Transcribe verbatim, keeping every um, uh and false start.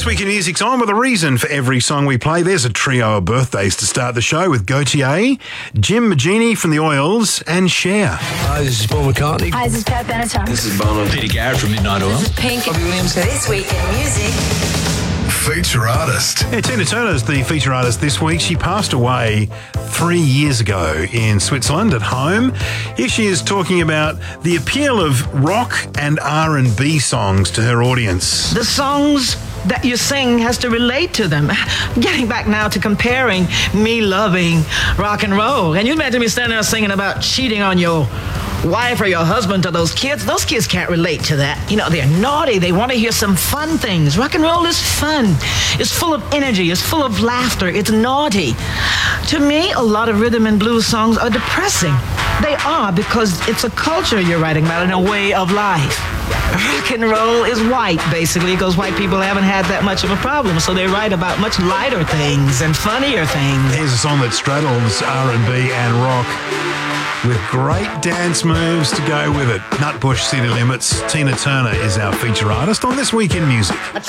This Week in Music's on with a reason for every song we play. There's a trio of birthdays to start the show with Gautier, Jim Magini from The Oils, and Cher. Hi, this is Paul McCartney. Hi, this is Pat Benatar. This is Bono. Peter Garrett from Midnight Oil. This is Pink. Robbie Williams. This Week in Music. Feature artist. Yeah, Tina Turner's the feature artist this week. She passed away three years ago in Switzerland at home. Here she is talking about the appeal of rock and R and B songs to her audience. The songs that you sing has to relate to them. Getting back now to comparing me loving rock and roll. And you imagine me standing there singing about cheating on your wife or your husband to those kids. Those kids can't relate to that. You know, they're naughty. They want to hear some fun things. Rock and roll is fun. It's full of energy. It's full of laughter. It's naughty. To me, a lot of rhythm and blues songs are depressing. They are, because it's a culture you're writing about and a way of life. Rock and roll is white, basically, because white people haven't had that much of a problem, so they write about much lighter things and funnier things. Here's a song that straddles R and B and rock with great dance moves to go with it. Nutbush City Limits. Tina Turner is our feature artist on This Week in Music.